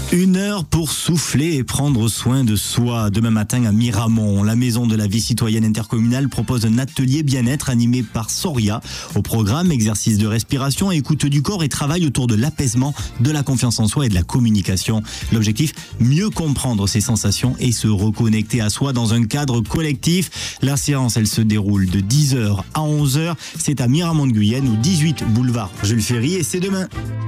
Une heure pour souffler et prendre soin de soi. Demain matin à Miramont, la maison de la vie citoyenne intercommunale propose un atelier bien-être animé par Soria. Au programme, exercice de respiration, écoute du corps et travail autour de l'apaisement, de la confiance en soi et de la communication. L'objectif, mieux comprendre ses sensations et se reconnecter à soi dans un cadre collectif. La séance, elle se déroule de 10h à 11h. C'est à Miramont de Guyenne, au 18 boulevard Jules Ferry, et c'est demain.